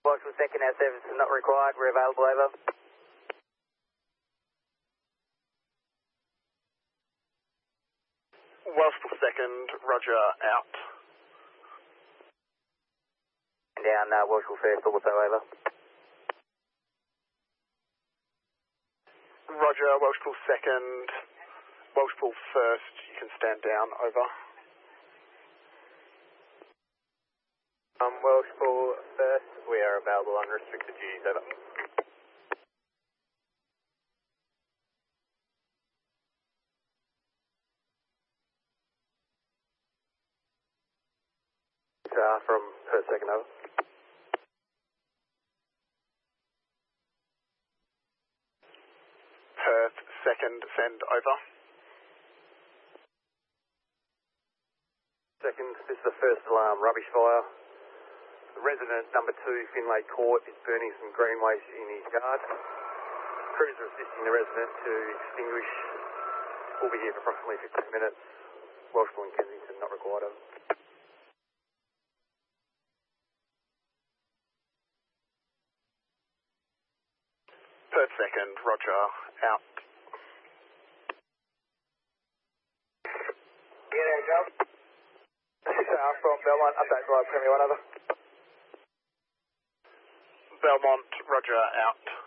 Welshpool second, our service is not required. We're available, over. Welshpool second, roger, out. Down, Welshpool first, also over. Roger, Welshpool second, Welshpool first, you can stand down, over. Welshpool first, we are available on restricted duties, over. From first, second, over. Perth second, send, over. Second, this is the first alarm, rubbish fire. Resident number 2, Finlay Court, is burning some green waste in his yard. Crews are assisting the resident to extinguish. We'll be here for approximately 15 minutes. Welshpool and Kensington not required. Perth second, roger, out. Yeah, there you go. This is from Belmont, update below Premier 1, over. Belmont, roger, out.